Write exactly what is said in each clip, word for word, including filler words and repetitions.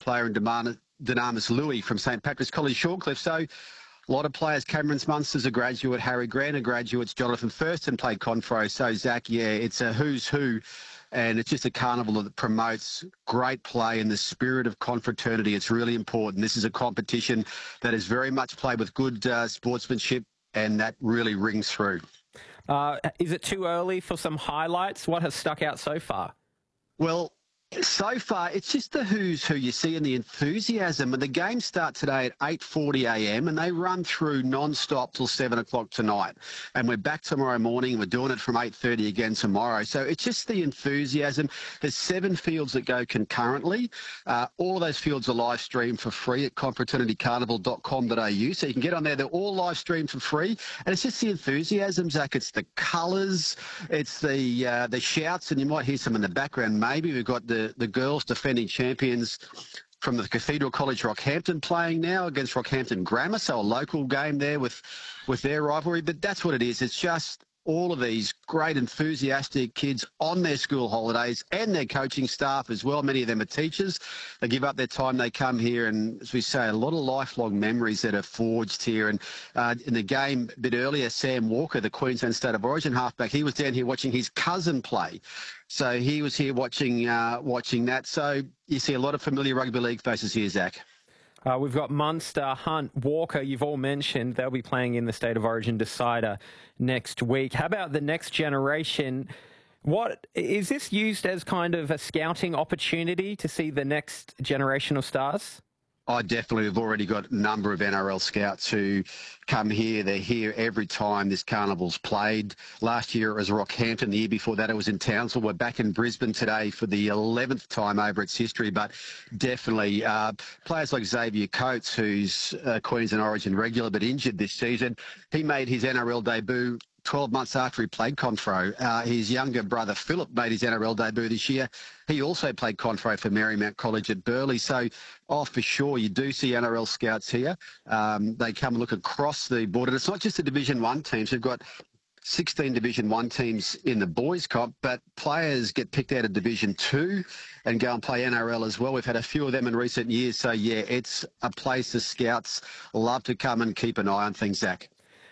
player in Dynamis, Dynamis Louis from St Patrick's College, Shorncliffe. So a lot of players. Cameron Munster's a graduate. Harry Grant, a graduate. Jonathan Thurston played Confro. So, Zach, yeah, it's a who's who. And it's just a carnival that promotes great play and the spirit of confraternity. It's really important. This is a competition that is very much played with good uh, sportsmanship, and that really rings through. Uh, is it too early for some highlights? What has stuck out so far? Well, so far, it's just the who's who you see and the enthusiasm. And the games start today at eight forty a m and they run through non-stop till seven o'clock tonight. And we're back tomorrow morning. We're doing it from eight thirty again tomorrow. So it's just the enthusiasm. There's seven fields that go concurrently. Uh, all those fields are live streamed for free at confraternity carnival dot com dot a u. So you can get on there. They're all live streamed for free. And it's just the enthusiasm, Zach. It's the colours. It's the uh, the shouts. And you might hear some in the background. Maybe we've got the The, the girls defending champions from the Cathedral College Rockhampton playing now against Rockhampton Grammar, so a local game there with, with their rivalry. But that's what it is. It's just all of these great enthusiastic kids on their school holidays and their coaching staff as well. Many of them are teachers. They give up their time. They come here and, as we say, a lot of lifelong memories that are forged here. And uh, in the game a bit earlier, Sam Walker, the Queensland State of Origin halfback, he was down here watching his cousin play. So he was here watching uh, watching that. So you see a lot of familiar rugby league faces here, Zach. Uh, we've got Munster, Hunt, Walker, you've all mentioned. They'll be playing in the State of Origin decider next week. How about the next generation? What is this used as kind of a scouting opportunity to see the next generation of stars? I definitely have already got a number of N R L scouts who come here. They're here every time this carnival's played. Last year it was Rockhampton. The year before that it was in Townsville. We're back in Brisbane today for the eleventh time over its history. But definitely uh, players like Xavier Coates, who's a Queensland Origin regular but injured this season. He made his N R L debut twelve months after he played Confro. Uh, his younger brother Philip made his N R L debut this year. He also played Confro for Marymount College at Burleigh. So, oh, for sure, you do see N R L scouts here. Um, they come and look across the board. And it's not just the Division One teams. We've got sixteen Division One teams in the boys' comp, but players get picked out of Division Two and go and play N R L as well. We've had a few of them in recent years. So, yeah, it's a place the scouts love to come and keep an eye on things, Zach.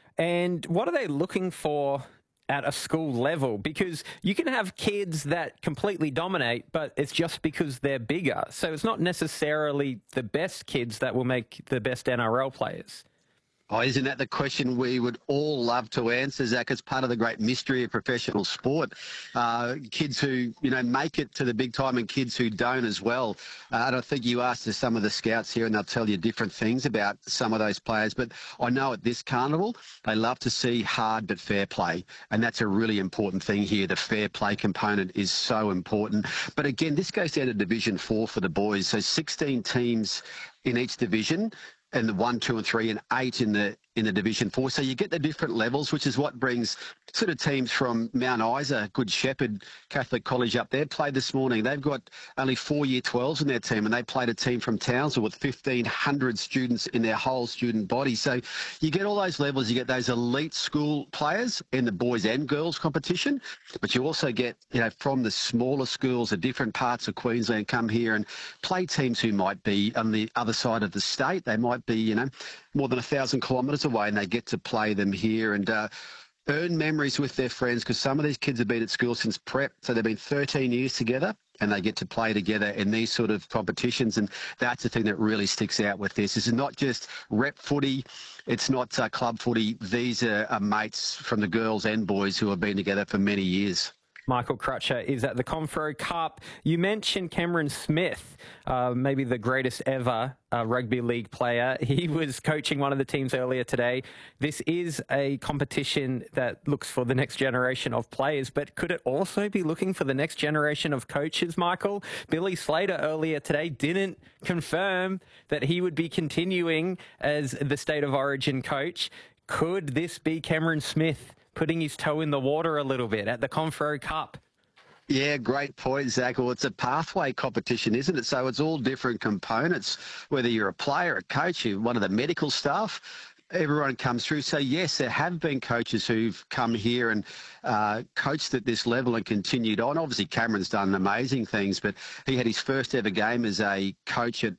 And what are they looking for at a school level? Because you can have kids that completely dominate, but it's just because they're bigger. So it's not necessarily the best kids that will make the best N R L players. Oh, isn't that the question we would all love to answer, Zach? It's part of the great mystery of professional sport. Uh, kids who, you know, make it to the big time and kids who don't as well. Uh, and I think you asked some of the scouts here and they'll tell you different things about some of those players. But I know at this carnival, they love to see hard but fair play. And that's a really important thing here. The fair play component is so important. But again, this goes down to Division Four for the boys. So sixteen teams in each division, and the one, two, and three, and eight in the in the Division Four. So you get the different levels, which is what brings sort of teams from Mount Isa, Good Shepherd Catholic College up there, played this morning. They've got only four year twelves in their team, and they played a team from Townsville with fifteen hundred students in their whole student body. So you get all those levels. You get those elite school players in the boys and girls competition, but you also get, you know, from the smaller schools, the different parts of Queensland come here and play teams who might be on the other side of the state. They might be, you know, more than a thousand kilometres away, and they get to play them here and uh, earn memories with their friends, because some of these kids have been at school since prep, so they've been thirteen years together, and they get to play together in these sort of competitions. And that's the thing that really sticks out with this. This is not just rep footy, it's not uh, club footy. These are, are mates from the girls and boys who have been together for many years. Michael Crutcher is at the Confro Cup. You mentioned Cameron Smith, uh, maybe the greatest ever uh, rugby league player. He was coaching one of the teams earlier today. This is a competition that looks for the next generation of players, but could it also be looking for the next generation of coaches, Michael? Billy Slater earlier today didn't confirm that he would be continuing as the State of Origin coach. Could this be Cameron Smith putting his toe in the water a little bit at the Confro Cup? Yeah, great point, Zach. Well, it's a pathway competition, isn't it? So it's all different components, whether you're a player, a coach, you're one of the medical staff, everyone comes through. So, yes, there have been coaches who've come here and uh, coached at this level and continued on. Obviously, Cameron's done amazing things, but he had his first ever game as a coach at